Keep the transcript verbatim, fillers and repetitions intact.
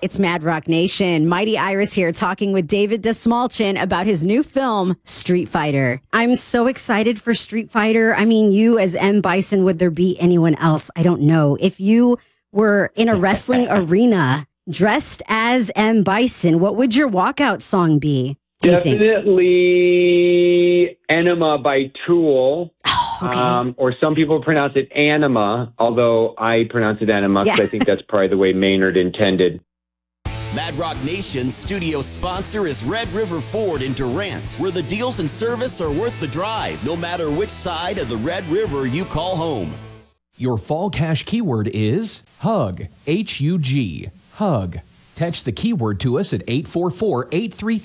It's Mad Rock Nation. Mighty Iris here talking with David Desmalchin about his new film, Street Fighter. I'm so excited for Street Fighter. I mean, you as M. Bison, would there be anyone else? I don't know. If you were in a wrestling arena dressed as M. Bison, what would your walkout song be? Do you think? Definitely Enema by Tool. Oh, okay. Um, or some people pronounce it Anima, although I pronounce it Anima because Yeah. I think that's probably the way Maynard intended. Mad Rock Nation's studio sponsor is Red River Ford in Durant, where the deals and service are worth the drive, no matter which side of the Red River you call home. Your fall cash keyword is HUG, H U G, HUG. Text the keyword to us at eight four four, eight three three